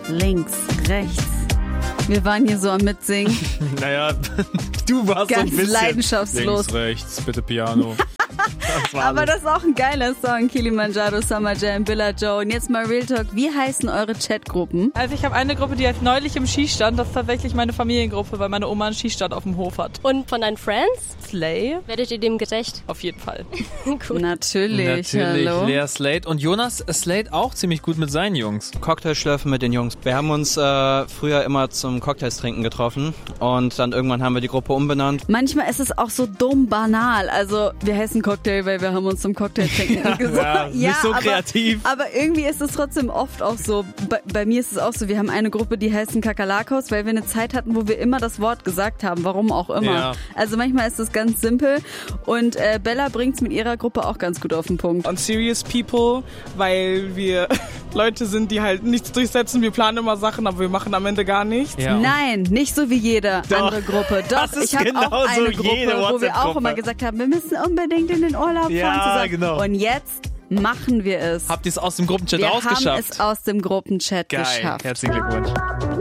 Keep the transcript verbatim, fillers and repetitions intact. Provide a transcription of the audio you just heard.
links, rechts. Wir waren hier so am Mitsingen. Naja, du warst Ganz so ein bisschen leidenschaftslos. links, rechts, bitte Piano. Das war Aber alles. das ist auch ein geiler Song. Kilimanjaro, Summer Jam, Billa Joe. Und jetzt mal Real Talk. Wie heißen eure Chatgruppen? Also ich habe eine Gruppe, die hat neulich im Skistand. Das ist tatsächlich meine Familiengruppe, weil meine Oma einen Skistand auf dem Hof hat. Und von deinen Friends? Slay? Werdet ihr dem gerecht? Auf jeden Fall. Gut. Natürlich, Natürlich, hallo. Lea Slate. Und Jonas Slate auch ziemlich gut mit seinen Jungs. Cocktailschlürfen mit den Jungs. Wir haben uns äh, früher immer zum Cocktails trinken getroffen und dann irgendwann haben wir die Gruppe umbenannt. Manchmal ist es auch so dumm banal. Also wir heißen Cocktail, weil wir haben uns zum Cocktail trinken gesagt. Ja, nicht so aber, kreativ. Aber irgendwie ist es trotzdem oft auch so. Bei, bei mir ist es auch so, wir haben eine Gruppe, die heißen Kakerlakos, weil wir eine Zeit hatten, wo wir immer das Wort gesagt haben. Warum auch immer. Ja. Also manchmal ist es ganz simpel. Und äh, Bella bringt's mit ihrer Gruppe auch ganz gut auf den Punkt. On Serious People, weil wir Leute sind, die halt nichts durchsetzen. Wir planen immer Sachen, aber wir machen am Ende gar nichts. Ja. Nein, nicht so wie jede Doch. andere Gruppe. Doch, Das ist ich habe genau auch eine so Gruppe, jede wo wir auch WhatsApp-Gruppe. immer gesagt haben, wir müssen unbedingt in den Urlaub Ja, fahren zusammen. genau. Und jetzt machen wir es. Habt ihr es aus dem Gruppenchat wir rausgeschafft? haben es aus dem Gruppenchat Geil, geschafft. herzlichen Glückwunsch.